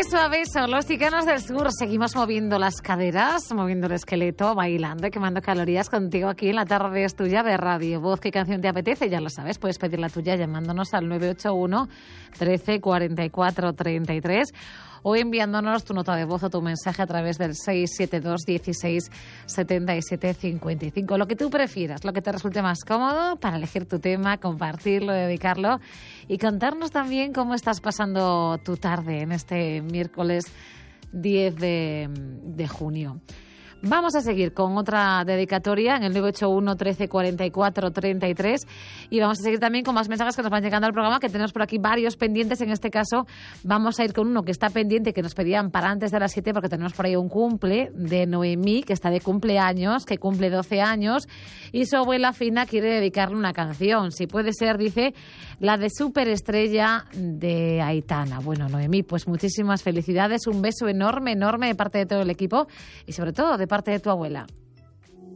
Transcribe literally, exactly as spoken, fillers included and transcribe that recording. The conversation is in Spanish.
Beso a beso, los Chicanos del Sur. Seguimos moviendo las caderas, moviendo el esqueleto, bailando y quemando calorías contigo aquí en La Tarde es Tuya de Radio Voz. ¿Qué canción te apetece? Ya lo sabes, puedes pedir la tuya llamándonos al nueve ocho uno, trece, cuarenta y cuatro, treinta y tres o enviándonos tu nota de voz o tu mensaje a través del seis siete dos, dieciséis, setenta y siete, cincuenta y cinco. Lo que tú prefieras, lo que te resulte más cómodo para elegir tu tema, compartirlo, dedicarlo y contarnos también cómo estás pasando tu tarde en este miércoles diez de, de junio. Vamos a seguir con otra dedicatoria en el nueve ocho uno, trece, cuarenta y cuatro, treinta y tres y vamos a seguir también con más mensajes que nos van llegando al programa, que tenemos por aquí varios pendientes. En este caso vamos a ir con uno que está pendiente, que nos pedían para antes de las siete, porque tenemos por ahí un cumple de Noemí, que está de cumpleaños, que cumple doce años y su abuela Fina quiere dedicarle una canción. Si puede ser, dice, la de Superestrella de Aitana. Bueno, Noemí, pues muchísimas felicidades, un beso enorme, enorme de parte de todo el equipo y sobre todo de parte de tu abuela.